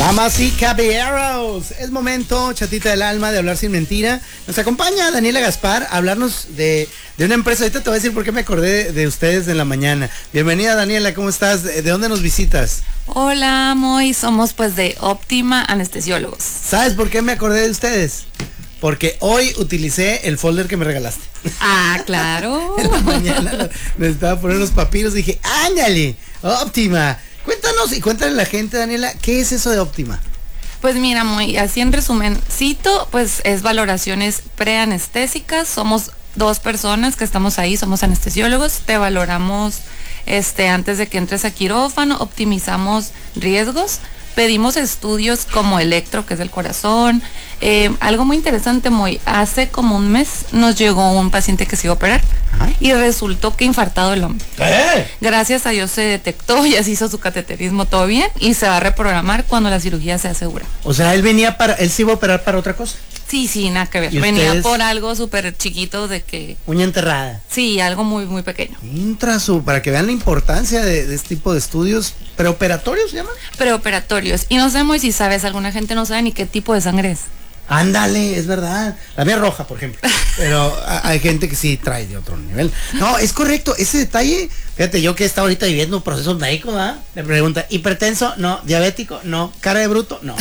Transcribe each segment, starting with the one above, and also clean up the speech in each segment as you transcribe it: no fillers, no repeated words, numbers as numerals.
Damas y caballeros, es momento, chatita del alma, de hablar sin mentira. Nos acompaña Daniela Gaspar a hablarnos de una empresa. Ahorita te voy a decir por qué me acordé de ustedes en la mañana. Bienvenida, Daniela, ¿cómo estás? ¿De dónde nos visitas? Hola, Moy, somos pues de Óptima Anestesiólogos. ¿Sabes por qué me acordé de ustedes? Porque hoy utilicé el folder que me regalaste. Ah, claro. En la mañana necesitaba poner unos papiros y dije, ándale, Óptima. Cuéntanos y cuéntale a la gente, Daniela, ¿qué es eso de Óptima? Pues mira, Moy, así en resumencito, pues es valoraciones preanestésicas. Somos 2 personas que estamos ahí, somos anestesiólogos. Te valoramos antes de que entres a quirófano, optimizamos riesgos. Pedimos estudios como electro, que es el corazón. Algo muy interesante, Moy, hace como un mes nos llegó un paciente que se iba a operar. Ajá. Y resultó que infartado el hombre. Gracias a Dios se detectó, ya se hizo su cateterismo, todo bien, y se va a reprogramar cuando la cirugía se asegura. O sea, él se iba a operar para otra cosa. Sí, nada que ver. Venía ustedes... por algo súper chiquito de que... Uña enterrada. Sí, algo muy, muy pequeño. Para que vean la importancia de este tipo de estudios. ¿Preoperatorios se llaman? Preoperatorios. Y no sé, Moy, si sabes, alguna gente no sabe ni qué tipo de sangre es. Ándale, es verdad. La mía es roja, por ejemplo. Pero hay gente que sí trae de otro nivel. No, es correcto. Ese detalle, fíjate, yo que he estado ahorita viviendo un proceso médico, ¿verdad? Le pregunta, ¿hipertenso? No. ¿Diabético? No. ¿Cara de bruto? No.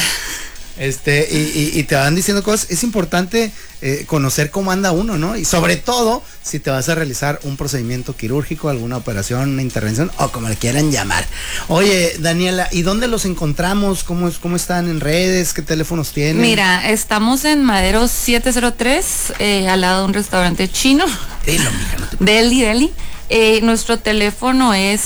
Y te van diciendo cosas. Es importante conocer cómo anda uno, ¿no? Y sobre todo si te vas a realizar un procedimiento quirúrgico, alguna operación, una intervención o como le quieran llamar. Oye, Daniela, ¿y dónde los encontramos? ¿Cómo están en redes? ¿Qué teléfonos tienen? Mira, estamos en Madero 703, al lado de un restaurante chino. Dilo, mija, no te... Deli. Nuestro teléfono es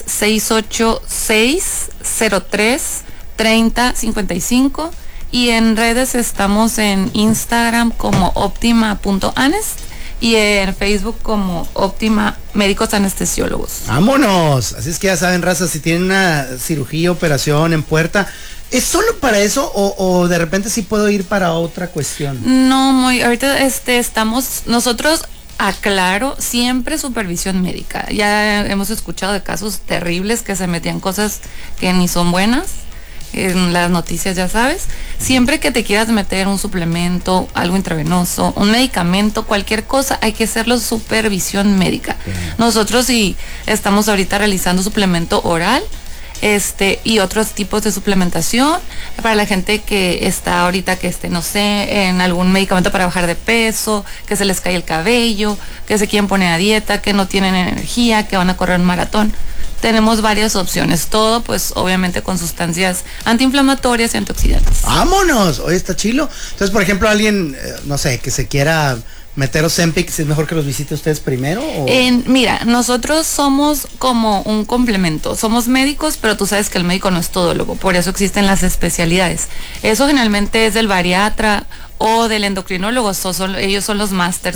686-03-3055. Y en redes estamos en Instagram como optima.anest y en Facebook como Óptima Médicos Anestesiólogos. ¡Vámonos! Así es que ya saben, raza, si tienen una cirugía, operación en puerta, ¿es solo para eso o de repente sí puedo ir para otra cuestión? No, ahorita estamos nosotros... Aclaro, siempre supervisión médica. Ya hemos escuchado de casos terribles que se metían cosas que ni son buenas. En las noticias, ya sabes. Siempre que te quieras meter un suplemento, algo intravenoso, un medicamento, cualquier cosa, hay que hacerlo supervisión médica. Nosotros sí estamos ahorita realizando suplemento oral, y otros tipos de suplementación para la gente que está ahorita, que no sé, en algún medicamento para bajar de peso, que se les cae el cabello, que se quieren poner a dieta, que no tienen energía, que van a correr un maratón. Tenemos varias opciones, todo pues obviamente con sustancias antiinflamatorias y antioxidantes. ¡Vámonos! Oye, está chilo. Entonces, por ejemplo, alguien, no sé, que se quiera meter Ozempic, ¿es mejor que los visite ustedes primero? Mira, nosotros somos como un complemento. Somos médicos, pero tú sabes que el médico no es todólogo, por eso existen las especialidades. Eso generalmente es del bariatra o del endocrinólogo, ellos son los másters